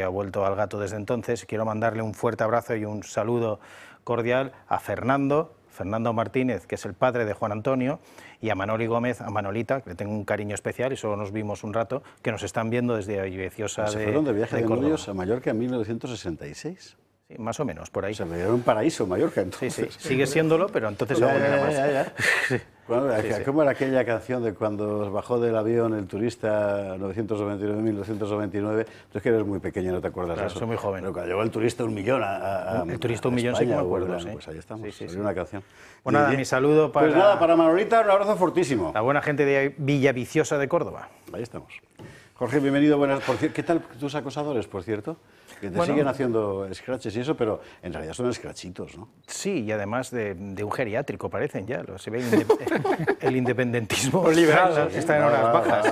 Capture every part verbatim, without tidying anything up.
ha vuelto al gato desde entonces. Quiero mandarle un fuerte abrazo y un saludo cordial a Fernando, Fernando Martínez, que es el padre de Juan Antonio, y a Manoli Gómez, a Manolita, que le tengo un cariño especial y solo nos vimos un rato, que nos están viendo desde Villaviciosa de, se fueron de viaje de, de novios a Mallorca en mil novecientos sesenta y seis. Sí, más o menos, por ahí. O sea, era un paraíso Mallorca, entonces. Sí, sí, sigue siéndolo, pero entonces ya, aún era más. Ya, ya, ya. Sí. Bueno, sí, sí. ¿Cómo era aquella canción de cuando bajó del avión el turista novecientos noventa y nueve, mil novecientos noventa y nueve? Tú es que eres muy pequeño, no te acuerdas claro, de eso. soy muy joven. Pero cuando llegó el turista un millón a, a El turista un a millón España, sí que me acuerdo, bueno, sí. Pues ahí estamos, sí, sí, sí. una canción. Pues nada, mi saludo para... Pues nada, para Manolita, un abrazo fortísimo. La buena gente de Villaviciosa de Córdoba. Ahí estamos. Jorge, bienvenido. Buenas. Por ¿Qué tal tus acosadores, por cierto? Que te bueno, siguen haciendo scratches y eso, pero en realidad son scratchitos, ¿no? Sí, y además de, de un geriátrico parecen ya. Se ve el, el independentismo liberal, que está en horas bajas.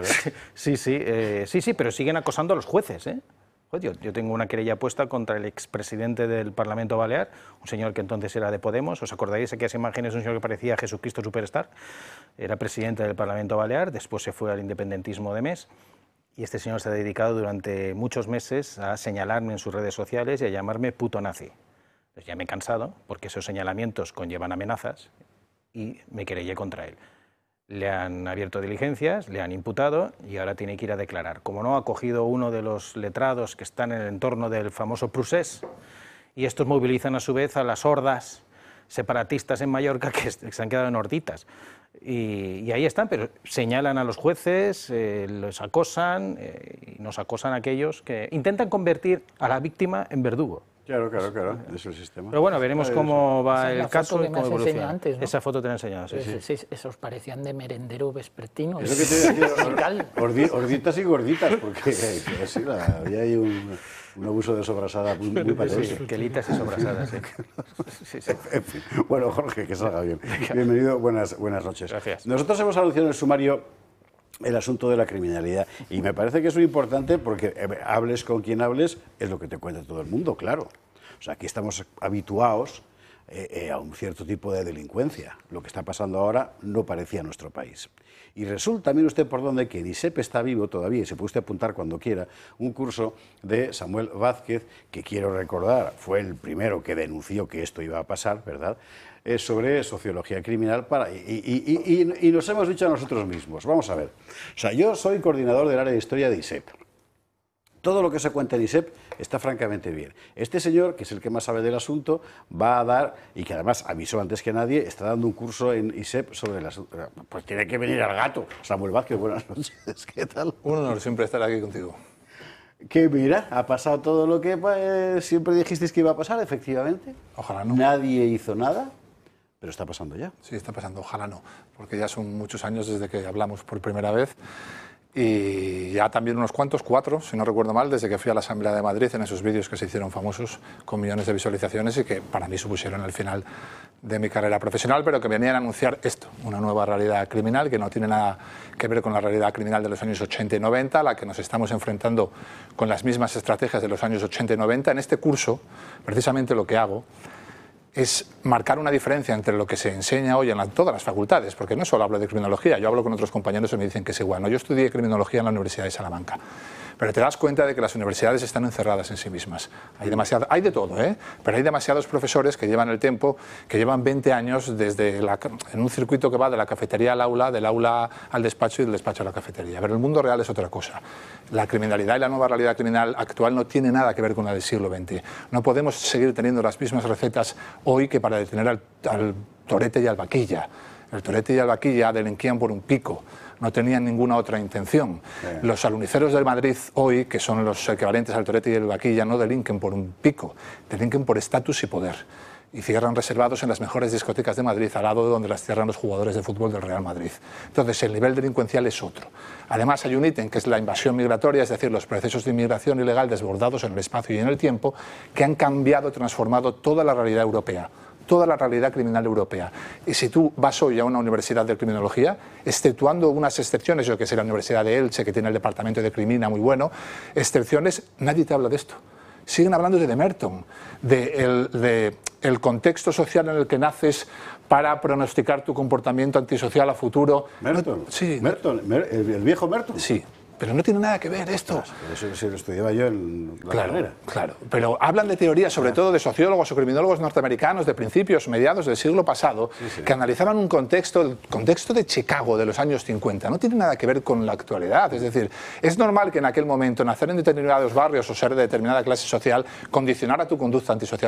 Sí, sí, eh, sí, sí, pero siguen acosando a los jueces, ¿eh? Yo, yo tengo una querella puesta contra el expresidente del Parlamento Balear, un señor que entonces era de Podemos. ¿Os acordáis de aquellas imágenes de un señor que parecía Jesucristo Superstar? Era presidente del Parlamento Balear, después se fue al independentismo de Mes. Y este señor se ha dedicado durante muchos meses a señalarme en sus redes sociales y a llamarme puto nazi. Pues ya me he cansado, porque esos señalamientos conllevan amenazas, y me querellé contra él. Le han abierto diligencias, le han imputado y ahora tiene que ir a declarar. Como no, ha cogido uno de los letrados que están en el entorno del famoso Prusés, y estos movilizan a su vez a las hordas separatistas en Mallorca que se han quedado en horditas. Y, y ahí están, pero señalan a los jueces, eh, los acosan, eh, y nos acosan a aquellos que intentan convertir a la víctima en verdugo. Claro, claro, claro, es el sistema. Pero bueno, veremos cómo va el caso y cómo evoluciona. Antes, ¿no? Esa foto te la he enseñado, sí, sí. Sí, sí. Esos parecían de merendero vespertino. Es lo que te decía, ordi, orditas y gorditas, porque sí, la, había ahí un, un abuso de sobrasada muy, muy patético. Sí, quelitas y sobrasadas, sí. Sí, sí. En fin. Bueno, Jorge, que salga bien. Bienvenido, buenas, buenas noches. Gracias. Nosotros hemos anunciado en el sumario el asunto de la criminalidad y me parece que es muy importante porque eh, hables con quien hables, es lo que te cuenta todo el mundo, claro. O sea, aquí estamos habituados eh, eh, a un cierto tipo de delincuencia. Lo que está pasando ahora no parecía nuestro país. Y resulta, mire usted por dónde, que en ISEP está vivo todavía, y se puede usted apuntar cuando quiera, un curso de Samuel Vázquez, que quiero recordar, fue el primero que denunció que esto iba a pasar, ¿verdad?, eh, sobre sociología criminal, para, y, y, y, y nos hemos dicho a nosotros mismos, vamos a ver, o sea, yo soy coordinador del área de historia de ISEP. Todo lo que se cuenta en ISEP está francamente bien. Este señor, que es el que más sabe del asunto, va a dar, y que además avisó antes que nadie, está dando un curso en ISEP sobre las... Pues tiene que venir al gato. Samuel Vázquez, buenas noches. ¿Qué tal? Un honor siempre estar aquí contigo. Que mira, ha pasado todo lo que pues, siempre dijisteis que iba a pasar, efectivamente. Ojalá no. Nadie hizo nada, pero está pasando ya. Sí, está pasando, ojalá no. Porque ya son muchos años desde que hablamos por primera vez. Y ya también unos cuantos, cuatro, si no recuerdo mal, desde que fui a la Asamblea de Madrid en esos vídeos que se hicieron famosos con millones de visualizaciones y que para mí supusieron el final de mi carrera profesional, pero que venían a anunciar esto, una nueva realidad criminal que no tiene nada que ver con la realidad criminal de los años ochenta y noventa, a la que nos estamos enfrentando con las mismas estrategias de los años ochenta y noventa. En este curso, precisamente lo que hago es marcar una diferencia entre lo que se enseña hoy en la, todas las facultades, porque no solo hablo de criminología, yo hablo con otros compañeros y me dicen que es igual. No, yo estudié criminología en la Universidad de Salamanca, pero te das cuenta de que las universidades están encerradas en sí mismas. Hay, demasiado, hay de todo, ¿eh? Pero hay demasiados profesores que llevan el tiempo, que llevan veinte años desde la, en un circuito que va de la cafetería al aula, del aula al despacho y del despacho a la cafetería. Pero el mundo real es otra cosa. La criminalidad y la nueva realidad criminal actual no tiene nada que ver con la del siglo veinte. No podemos seguir teniendo las mismas recetas hoy que para detener al, al torete y al vaquilla. El torete y el vaquilla delinquían por un pico, no tenían ninguna otra intención. Bien. Los aluniceros de Madrid hoy, que son los equivalentes al torete y el vaquilla, no delinquen por un pico, delinquen por estatus y poder. Y cierran reservados en las mejores discotecas de Madrid, al lado de donde las cierran los jugadores de fútbol del Real Madrid. Entonces, el nivel delincuencial es otro. Además, hay un ítem que es la invasión migratoria, es decir, los procesos de inmigración ilegal desbordados en el espacio y en el tiempo, que han cambiado, transformado toda la realidad europea. Toda la realidad criminal europea. Y si tú vas hoy a una universidad de criminología, exceptuando unas excepciones, yo que sé, la Universidad de Elche, que tiene el departamento de crimina muy bueno, excepciones, nadie te habla de esto. Siguen hablando de, de Merton, de el, de el contexto social en el que naces para pronosticar tu comportamiento antisocial a futuro. ¿Merton? Sí. ¿Merton? ¿El viejo Merton? Sí. Pero no tiene nada que ver esto. Eso se lo estudiaba yo en la Claro, carrera. claro. Pero hablan de teorías, sobre todo de sociólogos o criminólogos norteamericanos de principios, mediados del siglo pasado, sí, sí. que analizaban un contexto, el contexto de Chicago de los años cincuenta. No tiene nada que ver con la actualidad. Es decir, es normal que en aquel momento nacer en determinados barrios o ser de determinada clase social condicionara tu conducta antisocial.